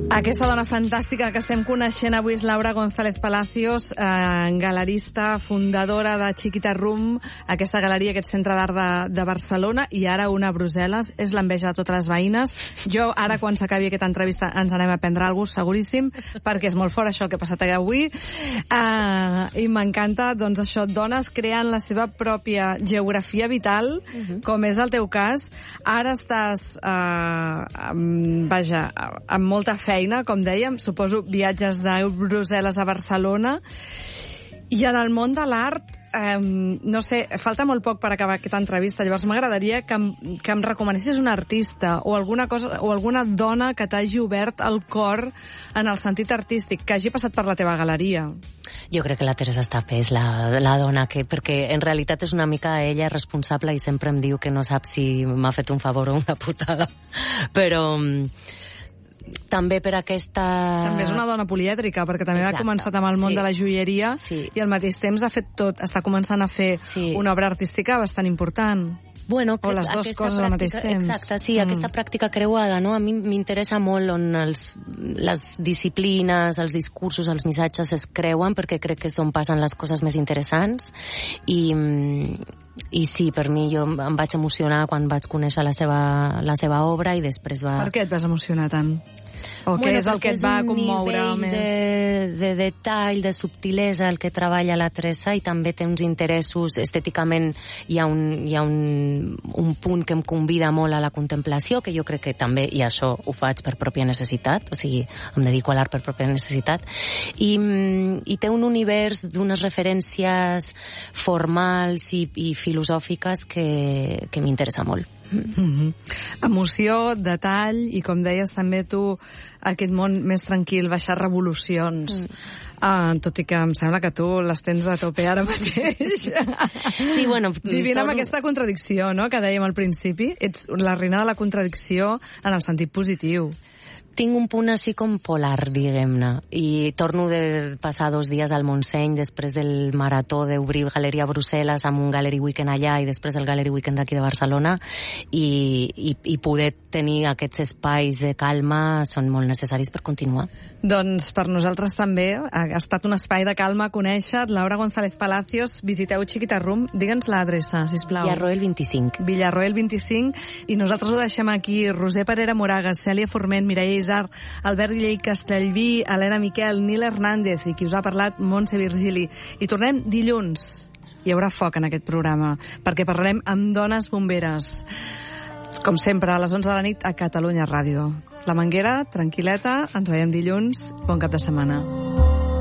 Aquesta dona fantàstica que estem coneixent avui és Laura González Palacios, galerista, fundadora de Chiquita Room, aquesta galeria, aquest centre d'art de Barcelona, i ara una a Brussel·les. És l'enveja de totes les veïnes. Jo, ara, quan s'acabi aquesta entrevista, ens anem a prendre alguna cosa, seguríssim, perquè és molt fort això que ha passat avui. I m'encanta, doncs, això, dones creant la seva pròpia geografia vital, com és el teu cas. Ara estàs, amb molta feina, com dèiem, suposo viatges de Brussel·les a Barcelona, i en el món de l'art, no sé, falta molt poc per acabar aquesta entrevista, llavors m'agradaria que em recomanessis un artista o alguna cosa, o alguna dona que t'hagi obert el cor en el sentit artístic, que hagi passat per la teva galeria. Jo crec que la Teresa Estapé és la dona que... Perquè en realitat és una mica ella responsable i sempre em diu que no sap si m'ha fet un favor o una putada. Però... també per aquesta... També és una dona polièdrica, perquè també ha començat amb el món de la joieria i al mateix temps ha fet tot. Està començant a fer una obra artística bastant important. Bueno, o les dues coses al mateix temps. Exacte, sí, aquesta pràctica creuada, no? A mi m'interessa molt on les disciplines, els discursos, els missatges es creuen, perquè crec que és on passen les coses més interessants. I sí, per mi jo em vaig emocionar quan vaig conèixer la seva obra i després va... Per què et vas emocionar tant? O què és el que et va commoure més? De detall, de subtilesa, el que treballa la Teresa, i també té uns interessos estèticament. Hi ha un punt que em convida molt a la contemplació, que jo crec que també, i això ho faig per pròpia necessitat, o sigui, em dedico a l'art per pròpia necessitat, i té un univers d'unes referències formals i filosòfiques que m'interessa molt. Emoció, detall, i com deies també tu, aquest món més tranquil, baixar revolucions. Tot i que em sembla que tu les tens a tope ara mateix. Sí, bueno... Divina amb aquesta contradicció, no?, que dèiem al principi. Ets la reina de la contradicció en el sentit positiu. Tinc un punt així com polar, diguem-ne, i torno de passar 2 dies al Montseny després del marató d'obrir Galeria a Brussel·les amb un Gallery Weekend allà i després el Gallery Weekend d'aquí de Barcelona, i poder tenir aquests espais de calma són molt necessaris per continuar. Doncs per nosaltres també ha estat un espai de calma conèixer Laura González Palacios. Visiteu Chiquita Room, digue'ns l'adreça, sisplau. Villarroel 25. Villarroel 25, i nosaltres ho deixem aquí. Roser Parera Moragas, Cèlia Forment, Mireia Isar, Albert Llei Castellví, Helena Miquel, Nil Hernández, i qui us ha parlat, Montse Virgili. I tornem dilluns. Hi haurà foc en aquest programa, perquè parlarem amb dones bomberes. Com sempre, a les 11 de la nit a Catalunya Ràdio. La Manguera, tranquil·leta, ens veiem dilluns. Bon cap de setmana.